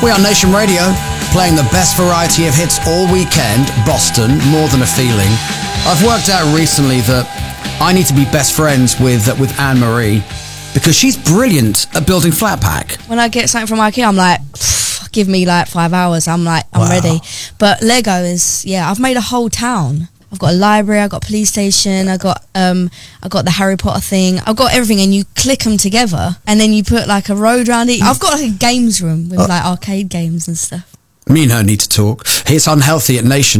We are Nation Radio, playing the best variety of hits all weekend. Boston, More Than a Feeling. I've worked out recently that I need to be best friends with Anne-Marie because she's brilliant at building flat pack. When I get something from IKEA, I'm like, give me like 5 hours. I'm ready. But Lego is, I've made a whole town. I've got a library, I've got a police station, I got the Harry Potter thing, I've got everything, and you click them together, and then you put like a road around it. I've got like a games room with like arcade games and stuff. Me and her need to talk. It's Unhealthy at Nation.